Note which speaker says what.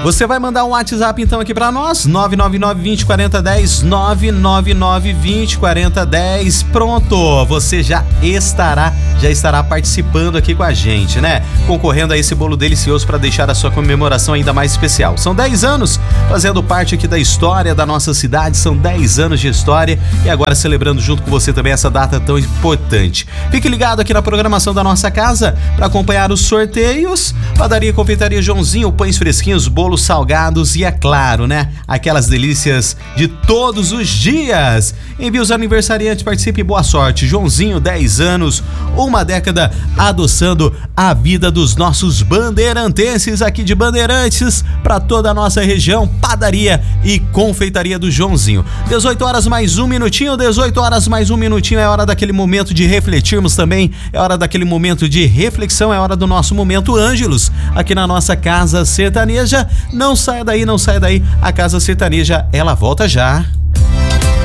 Speaker 1: Você vai mandar um WhatsApp então aqui pra nós, 999-20-4010, 999-20-4010. Pronto, você já estará participando aqui com a gente, né? Concorrendo a esse bolo delicioso para deixar a sua comemoração ainda mais especial. São 10 anos fazendo parte aqui da história da nossa cidade, são 10 anos de história e agora celebrando junto com você também essa data tão importante. Fique ligado aqui na programação da nossa casa para acompanhar os sorteios. Padaria e Confeitaria Joãozinho, pães fresquinhos, bolos salgados e é claro, né? Aquelas delícias de todos os dias. Envie os aniversariantes, participe e boa sorte. Joãozinho, 10 anos, uma década adoçando a vida dos nossos bandeirantenses aqui de Bandeirantes para toda a nossa região. Padaria e Confeitaria do Joãozinho. 18 horas mais um minutinho, 18 horas mais um minutinho, é hora daquele momento de refletirmos também, é hora daquele momento de reflexão, é hora do nosso Momento Ângelos, aqui na nossa Casa Sertaneja. Não saia daí, a Casa Sertaneja, ela volta já.